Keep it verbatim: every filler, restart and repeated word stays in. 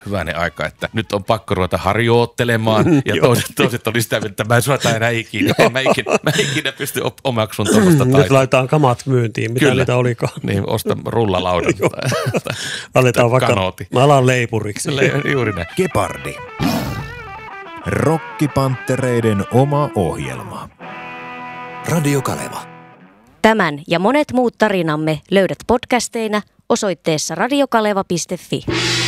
hyvänen aika, että nyt on pakko ruveta harjoittelemaan. Ja toiset, toiset oli sitä, että mä en suorata enää ikinä. Mä ikinä, mä ikinä pysty omaksun tuollaista taitoa. Nyt laitetaan kamat myyntiin, mitä Kyllä. niitä olikaan. Niin, osta rullalaudan tai, aletaan vaikka, kanooti. mä alan leipuriksi. Le, juuri näin. Gepardi. Rokkipanttereiden oma ohjelma. Radio Kaleva. Tämän ja monet muut tarinamme löydät podcasteina osoitteessa radiokaleva piste fi.